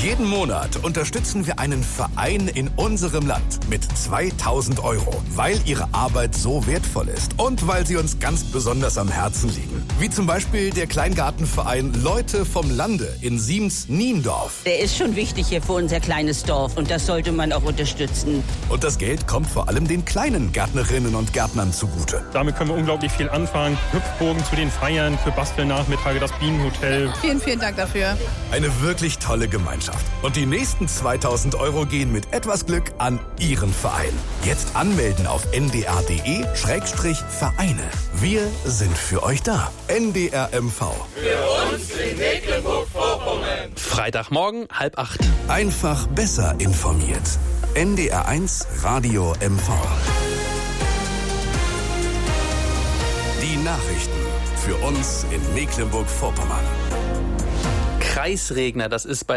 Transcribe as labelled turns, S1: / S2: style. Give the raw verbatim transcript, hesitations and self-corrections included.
S1: Jeden Monat unterstützen wir einen Verein in unserem Land mit zweitausend Euro, weil ihre Arbeit so wertvoll ist und weil sie uns ganz besonders am Herzen liegen. Wie zum Beispiel der Kleingartenverein Leute vom Lande in Siems-Niendorf.
S2: Der ist schon wichtig hier für unser kleines Dorf und das sollte man auch unterstützen.
S1: Und das Geld kommt vor allem den kleinen Gärtnerinnen und Gärtnern zugute.
S3: Damit können wir unglaublich viel anfangen. Hüpfburgen zu den Feiern, für Bastelnachmittage, das Bienenhotel.
S4: Vielen, vielen Dank dafür.
S1: Eine wirklich tolle Gemeinschaft. Und die nächsten zweitausend Euro gehen mit etwas Glück an Ihren Verein. Jetzt anmelden auf n d r punkt d e Schrägstrich Vereine. Wir sind für euch da. N D R M V.
S5: Für uns in Mecklenburg-Vorpommern.
S6: Freitagmorgen, halb acht.
S1: Einfach besser informiert. N D R eins Radio M V. Die Nachrichten für uns in Mecklenburg-Vorpommern.
S6: Kreisregner, das ist bei